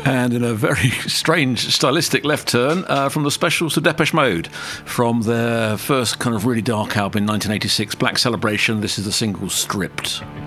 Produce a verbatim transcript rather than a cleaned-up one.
And in a very strange stylistic left turn, uh, from the Specials to Depeche Mode, from their first kind of really dark album in nineteen eighty-six, Black Celebration. This is the single Stripped.